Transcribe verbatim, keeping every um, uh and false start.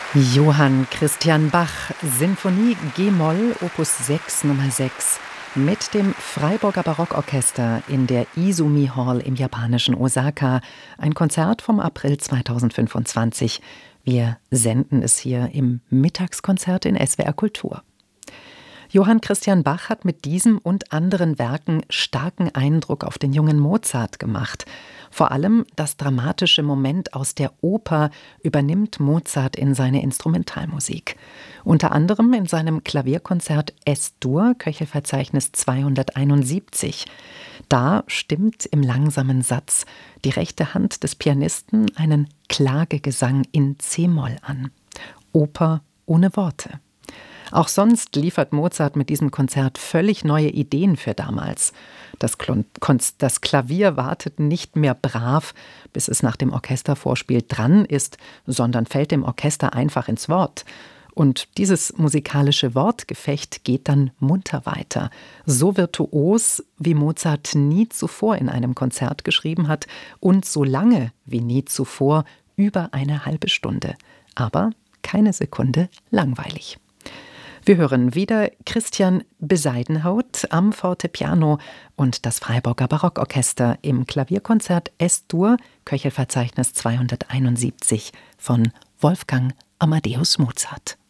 Johann Christian Bach, Sinfonie G-Moll, Opus sechs, Nummer sechs, mit dem Freiburger Barockorchester in der Izumi Hall im japanischen Osaka. Ein Konzert vom April zweitausendfünfundzwanzig. Wir senden es hier im Mittagskonzert in S W R Kultur. Johann Christian Bach hat mit diesem und anderen Werken starken Eindruck auf den jungen Mozart gemacht. Vor allem das dramatische Moment aus der Oper übernimmt Mozart in seine Instrumentalmusik. Unter anderem in seinem Klavierkonzert Es-Dur, Köchelverzeichnis zweihunderteinundsiebzig. Da stimmt im langsamen Satz die rechte Hand des Pianisten einen Klagegesang in C-Moll an. Oper ohne Worte. Auch sonst liefert Mozart mit diesem Konzert völlig neue Ideen für damals. Das, Klon- das Klavier wartet nicht mehr brav, bis es nach dem Orchestervorspiel dran ist, sondern fällt dem Orchester einfach ins Wort. Und dieses musikalische Wortgefecht geht dann munter weiter. So virtuos, wie Mozart nie zuvor in einem Konzert geschrieben hat und so lange wie nie zuvor, über eine halbe Stunde. Aber keine Sekunde langweilig. Wir hören wieder Christian Besaidnhout am Fortepiano und das Freiburger Barockorchester im Klavierkonzert Es-Dur, Köchelverzeichnis zweihunderteinundsiebzig von Wolfgang Amadeus Mozart.